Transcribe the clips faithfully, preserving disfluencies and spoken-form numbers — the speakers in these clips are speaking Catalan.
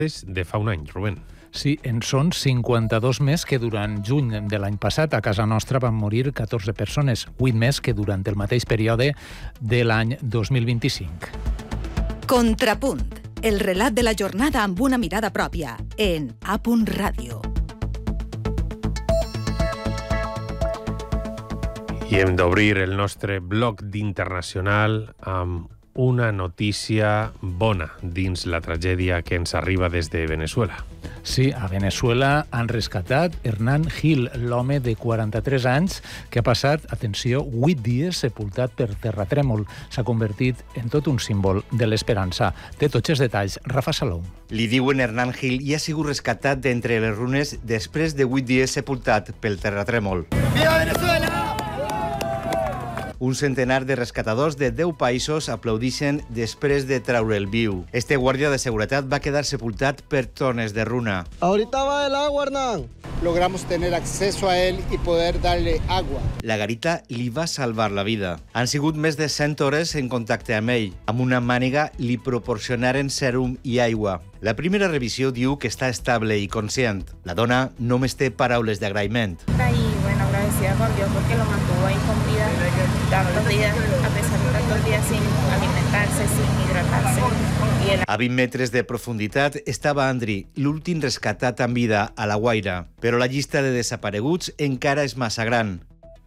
de fa un any, Rubén. Sí, en són cinquanta-dos més que durant juny de l'any passat. A casa nostra van morir catorze persones, vuit més que durant el mateix període de l'any dos mil vint-i-cinc. Contrapunt, el relat de la jornada amb una mirada pròpia, en A Punt Ràdio. I hem d'obrir el nostre bloc d'internacional amb una notícia bona dins la tragèdia que ens arriba des de Venezuela. Sí, a Venezuela han rescatat Hernán Gil, l'home de quaranta-tres anys que ha passat, atenció, vuit dies sepultat per terratrèmol. S'ha convertit en tot un símbol de l'esperança. Té tots els detalls, Rafa Salom. Li diuen Hernán Gil i ha sigut rescatat d'entre les runes després de vuit dies sepultat pel terratrèmol. Viva Venezuela! Un centenar de rescatadors de deu països aplaudixen després de treure'l viu. Este guàrdia de seguretat va quedar sepultat per tones de runa. Ahorita va el agua, Hernán. Logramos tener acceso a él y poder darle agua. La garita li va salvar la vida. Han sigut més de cent hores en contacte amb ell. Amb una màniga li proporcionaren sèrum i aigua. La primera revisió diu que està estable i conscient. La dona només té paraules d'agraïment. Y bueno, agradecida con Dios porque lo mantuvo ahí con vida tantos días, a pesar de tantos días sin alimentarse, sin hidratarse. Y el... A vint metres de profunditat estava Andri, l'últim rescatat amb vida a La Guaira. Però la llista de desapareguts encara és massa gran.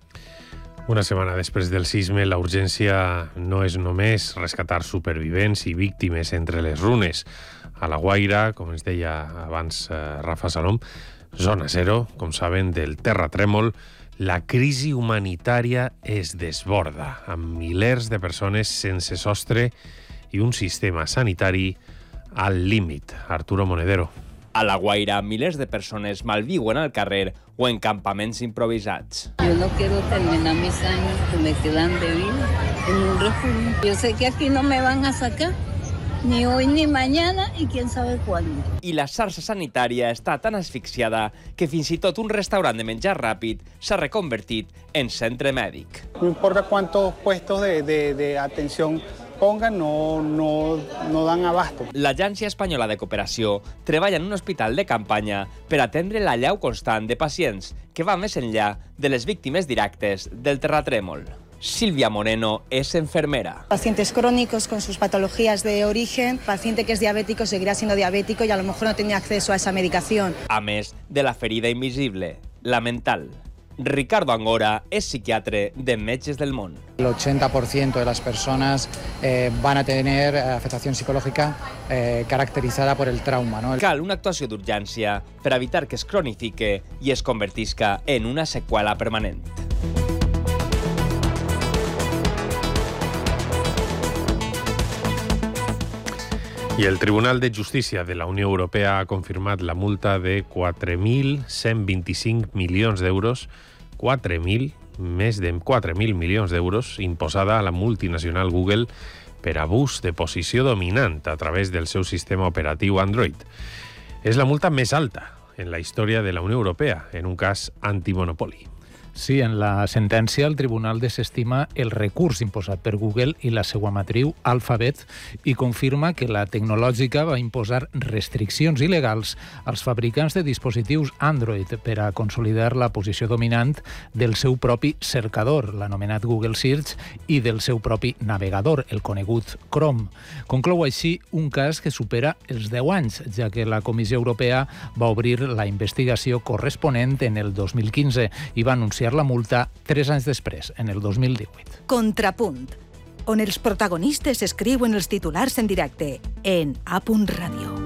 Una setmana després del sisme, la urgència no és només rescatar supervivents i víctimes entre les runes. A La Guaira, com ens deia abans eh, Rafa Salom, zona zero, com saben, del terratrèmol, la crisi humanitària es desborda, amb milers de persones sense sostre i un sistema sanitari al límit. Arturo Monedero. A La Guaira, milers de persones malviuen al carrer o en campaments improvisats. Yo no quiero terminar mis años que me quedan de vida en un refugio. Yo sé que aquí no me van a sacar, ni hoy ni mañana, i quién sabe cuándo. I la xarxa sanitària està tan asfixiada que fins i tot un restaurant de menjar ràpid s'ha reconvertit en centre mèdic. No importa cuántos puestos de, de, de atención pongan, no, no, no dan abasto. L'Agència Espanyola de Cooperació treballa en un hospital de campanya per atendre l'allau constant de pacients que va més enllà de les víctimes directes del terratrèmol. Silvia Moreno es enfermera. Pacientes crónicos con sus patologías de origen, paciente que es diabético seguirá siendo diabético y a lo mejor no tenía acceso a esa medicación. A més de la ferida invisible, la mental. Ricardo Angora es psiquiatre de Metges del Món. El ochenta por ciento de las personas eh, van a tener afectación psicológica eh, caracterizada por el trauma, ¿no? Cal una actuació d'urgència per evitar que es cronifique i es convertisca en una seqüela permanent. I el Tribunal de Justícia de la Unió Europea ha confirmat la multa de quatre mil cent vint-i-cinc milions d'euros, quatre mil, més de quatre mil milions d'euros, imposada a la multinacional Google per abús de posició dominant a través del seu sistema operatiu Android. És la multa més alta en la història de la Unió Europea, en un cas antimonopoli. Sí, en la sentència el tribunal desestima el recurs imposat per Google i la seva matriu Alphabet i confirma que la tecnològica va imposar restriccions il·legals als fabricants de dispositius Android per a consolidar la posició dominant del seu propi cercador, l'anomenat Google Search, i del seu propi navegador, el conegut Chrome. Conclou així un cas que supera els deu anys, ja que la Comissió Europea va obrir la investigació corresponent en el dos mil quinze i va anunciar la multa tres anys després, en el dos mil divuit. Contrapunt, on els protagonistes escriuen els titulars en directe, en A Punt Ràdio.